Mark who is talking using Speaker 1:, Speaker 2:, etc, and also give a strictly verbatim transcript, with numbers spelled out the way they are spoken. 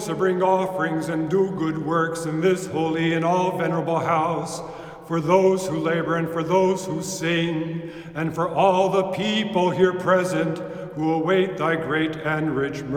Speaker 1: to bring offerings and do good works in this holy and all venerable house, for those who labor and for those who sing, and for all the people here present who await thy great and rich mercy.